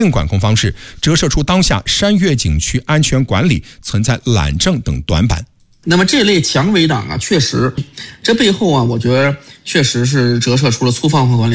管控方式，折射出当下山岳景区安全管理存在懒政等短板。 那么这类强围党啊，确实，这背后啊，我觉得确实是折射出了粗放管理。